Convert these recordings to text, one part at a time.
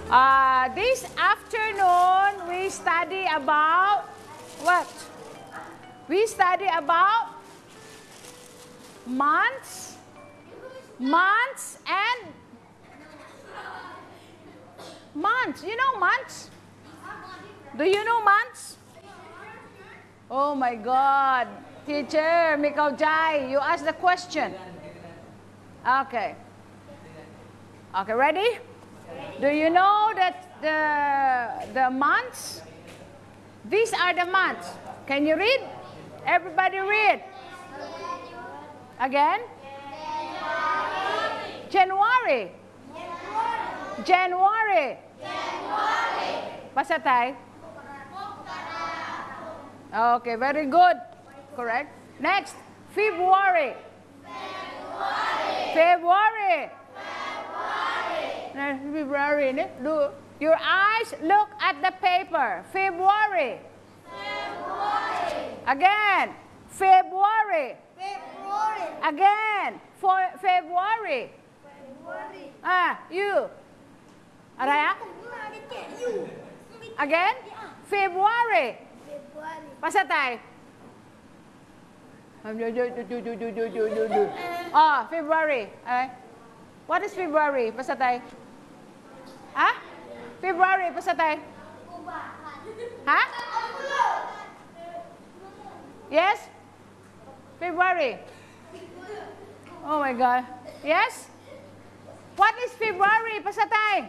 This afternoon, we study about what? We study about months and months. You know months? Do you know months? Oh my God. Teacher,ไม่เข้าใจ you ask the question. Okay. Okay, ready? Do you know that the months? These are the months. Can you read? Everybody read. Again? January. January. Basa tayo? Okay, very good. Correct. Next, February. February. February. Do your eyes look at the paper. February. Again. February. Again. For February. You. Araya? Again. February. Basa tayo. February. What is February? Basa tayo. February. Basa tayo. Yes? February. Oh my God. Yes? What is February? Basa tayo.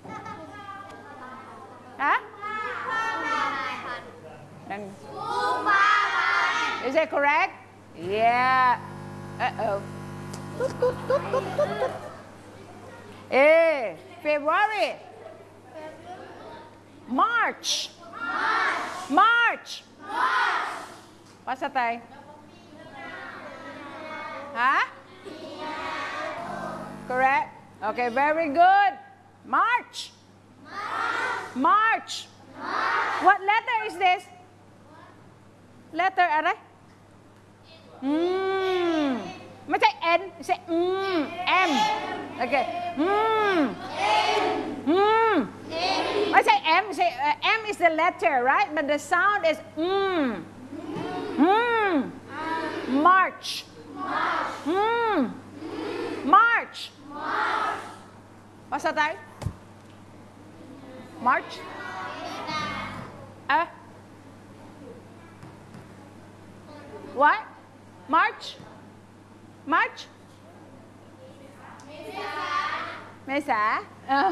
Is that correct? Yeah. February. March. March. Basa tayo. Correct? Okay, very good. March. March. What letter is this? Letter aray? May say N, say M. Okay. I say M, say M is the letter, right? But the sound is March. March. Basa tayo? March? What? March? March? Mesa?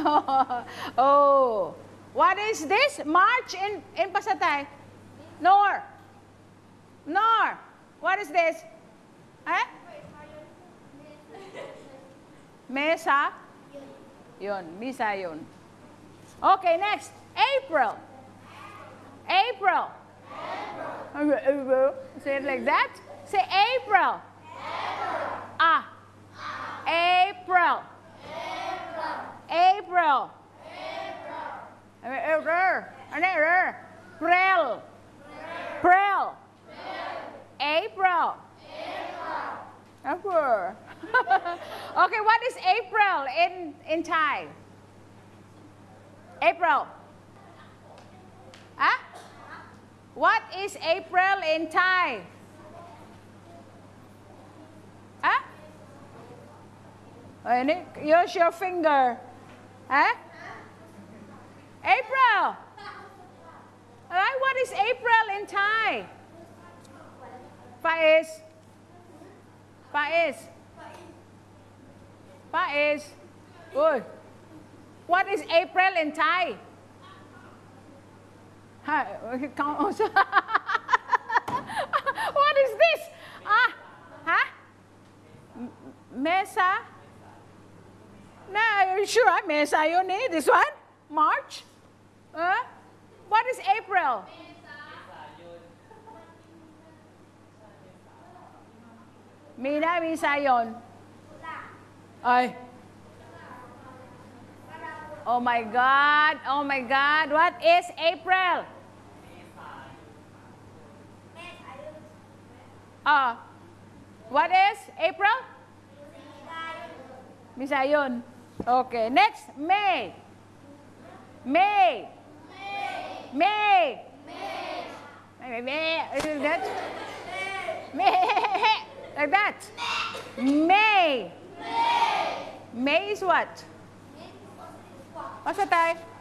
Oh. What is this? March in Pasatay? Nor. What is this? Mesa? Yun. Misa yun. Okay, next. April. April. Say it like that. Say April. April. April. April. April. Okay, what is April in Thai? April. What is April in Thai? Use your finger. April. Alright, what is April in Thai? Faiz. Good. What is April in Thai? What is this? Mesa? No, are you sure? Mesa, you need this one? March? What is April? Mina, Misa yun. Ay. Oh my God. Oh my God. What is April? What is April? Misa yun. Okay. Next, May. May. May. May. Like that. May. Like that. May. May is what? What's that, Tay?